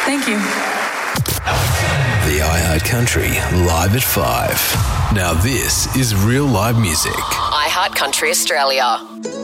Thank you. The iHeart Country live at 5. Now this is real live music. iHeart Country Australia.